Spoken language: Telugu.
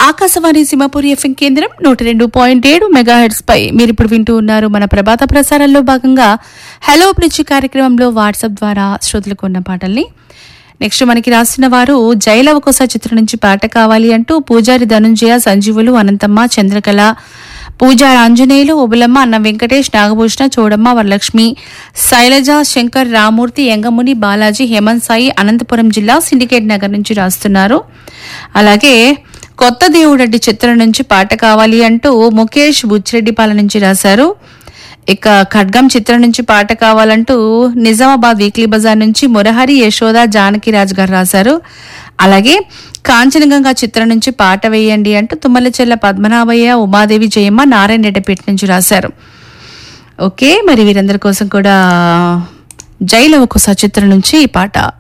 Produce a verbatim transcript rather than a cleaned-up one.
ఆకాశవాణి సింహపురి ఎఫ్ఎం కేంద్రం నూట రెండు పాయింట్ ఏడు మెగాహెర్ట్స్ పై మీరు ఇప్పుడు వింటూ ఉన్నారు. మన ప్రభాత ప్రసారాల్లో భాగంగా హలో బ్రిడ్జి కార్యక్రమంలో వాట్సాప్ ద్వారా శ్రోతలకు ఉన్న పాటల్ని. నెక్స్ట్ మనకి రాసిన వారు జైలవకోస చిత్రం నుంచి పాట కావాలి అంటూ పూజారి ధనుంజయ, సంజీవులు, అనంతమ్మ, చంద్రకళ, పూజారి ఆంజనేయులు, ఓబులమ్మ, అన్న వెంకటేష్, నాగభూషణ, చోడమ్మ, వరలక్ష్మి, శైలజ, శంకర్, రామూర్తి, యంగముని, బాలాజీ, హేమంత్ సాయి, అనంతపురం జిల్లా సిండికేట్ నగర్ నుంచి రాస్తున్నారు. అలాగే కొత్త దేవుడడ్డి చిత్రం నుంచి పాట కావాలి అంటూ ముఖేష్ బుచ్చిరెడ్డిపాల నుంచి రాశారు. ఇక ఖడ్గం చిత్రం నుంచి పాట కావాలంటూ నిజామాబాద్ వీక్లీ బజార్ నుంచి మురహరి, యశోద, జానకిరాజ్ గారు రాశారు. అలాగే కాంచనగంగా చిత్రం నుంచి పాట వేయండి అంటూ తుమ్మలచెల్ల పద్మనాభయ్య, ఉమాదేవి, జయమ్మ, నారాయణ రెడ్డిపేట నుంచి రాశారు. ఓకే, మరి వీరందరి కోసం కూడా జైలవకుశ చిత్రం నుంచి ఈ పాట.